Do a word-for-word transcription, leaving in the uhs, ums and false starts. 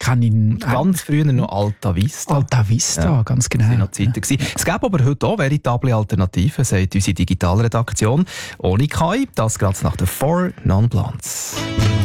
kenne ich Ganz früher noch Alta Vista. Alta Vista, ja, ganz genau. Das waren noch Zeiten. Ja. Es gäbe aber heute auch veritable Alternativen, sagt unsere Digitalredaktion. Ohne K I, das gerade nach den Four Non-Blondes.